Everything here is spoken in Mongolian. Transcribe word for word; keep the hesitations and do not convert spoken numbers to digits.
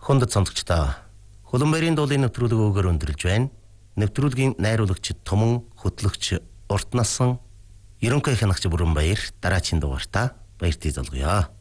Хүндэт сонсогчдоо Хөлбөмбөрийн дуулын нэвтрүүлэг өгөр өндөрлж байна. Нэвтрүүлгийн найруулагч Томон, хөтлөгч Урт насан ерөнхий хянагч Бүрэн Баяр дараагийн дугаартаа баяртай залгая.